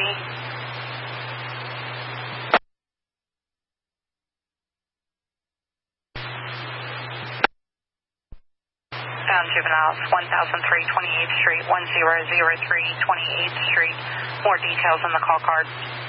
Found juveniles, 1003 28th Street, 1003 28th Street. More details on the call card.